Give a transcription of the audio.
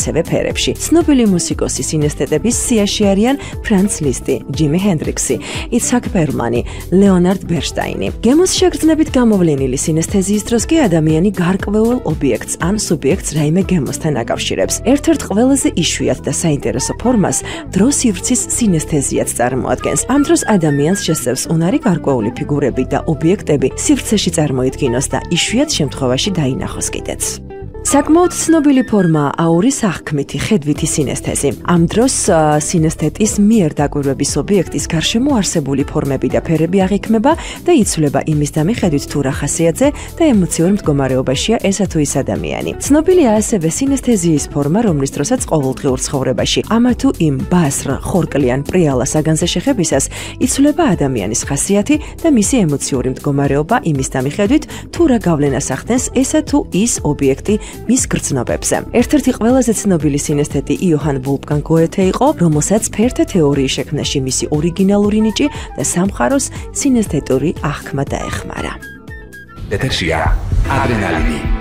ასევე ფერებში. ცნობილი მუსიკოსის სინესთეტების სიაში არიან ფრანც ლისტი, ჯიმი ჰენდრიქსი, იცჰაკ პერლმანი, ლეონარდ ბერშტაინი. გემოს შეგრძნებით გამოვლენილი სინესთეზიის დროს კი ადამიანი გარკვეულ ობიექტს ან სუბიექტს რაიმე გემოსთან აკავშირებს. ერთ-ერთ ყველაზე იშვიათ და საინტერესო ფორმას დრო-სივრცის სინესთეზიაც წარმოადგენს. ამ დროს ადამიანს შესწევს უნარი გარკვეული ფიგურები და ობიექტები სივრცეში წარმოიდგინოს და იშვიათ შემთხვევაში დაინახოს კიდეც. საკმაოდ ცნობილი ფორმაა აურის აღქმითი, ხედვითი სინესთეზი. ამ დროს სინესთეტის მიერ დაკვირვების ობიექტის გარშემო არსებული ფორმები და ფერები აღიქმება და იცვლება იმის დამიხედვით თუ რა ხასიათზე და ემოციურ მდგომარეობაშია ესა თუ ის ადამიანი. ცნობილია ასევე სინესთეზიის ფორმა, რომლის დროსაც ყოველდღიურ ცხოვრებაში ამა თუ იმ ბასრ, ხორკლიან, პრიალა საგანზე შეხებისას იცვლება ადამიანის ხასიათი და მისი ემოციური მდგომარეობა იმის დამიხედვით თუ რა გავლენას ახდენს ესა თუ ის ობიექტი მის გრძნობებზე. ერთ-ერთი ყველაზე ცნობილი სინესთეტი იოჰან ვოლფგანგ გოეთე იყო, რომელსაც ფერთა თეორიის შექმნაში მისი ორიგინალური ნიჭი და სამყაროს სინესთეტური აღქმა დაეხმარა. ეთერშია ადრენალინი.